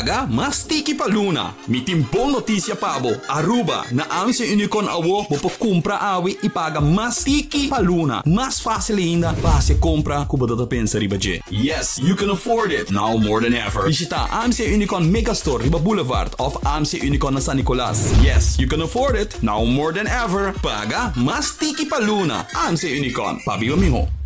paga mas tiki paluna. Mitimpong notisya pabo, Aruba na amse Unicorn awo mo po kumpra awi ipaga mas tiki paluna. Mas fácil ainda para se compra kubadata pensa riba je. Yes, you can afford it now more than ever. Visita AMC Unicorn Megastore Riba Boulevard of AMC Unicorn na San Nicolas. Yes, you can afford it now more than ever. Paga mas tiki paluna. AMC Unicorn, pabiyo miho.